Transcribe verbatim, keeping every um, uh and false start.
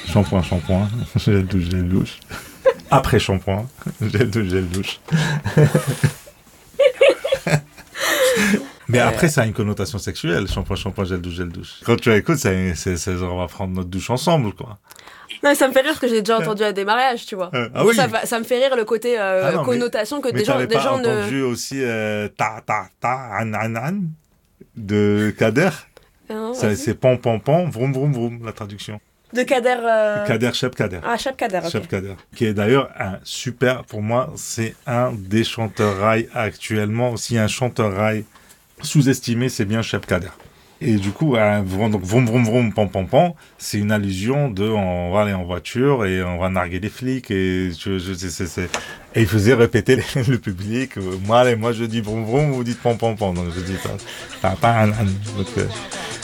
Shampoing, shampoing, gel douche, gel douche. Après shampoing, gel douche, gel douche. Mais après, ça a une connotation sexuelle, shampoing, shampoing, gel douche, gel douche. Quand tu écoutes, c'est, c'est, c'est genre, on va prendre notre douche ensemble, quoi. Non, ça me fait rire parce que j'ai déjà entendu à des mariages, tu vois. Euh, ah oui. ça, va, ça me fait rire le côté euh, ah non, connotation mais, que mais des gens, des pas gens ne. entendu aussi euh, ta ta ta an an an de Kader. Non, ça, c'est pom pom pom, vroom vroom vroom, la traduction. De Kader. Euh... Kader Cheb Kader. Ah, Cheb Kader. Cheb okay. Kader, qui est d'ailleurs un super, pour moi, c'est un des chanteurs rail actuellement. S'il y a un chanteur rail sous-estimé, c'est bien Cheb Kader. Et du coup, hein, donc vroom vroom vroom pom pom pom, c'est une allusion de on va aller en voiture et on va narguer les flics et je, je c'est, c'est, c'est... et il faisait répéter les, le public. Moi, allez, moi je dis vroom vroom, vous dites pom pom pom, donc je dis pas, pas, pas un, un. Donc, euh,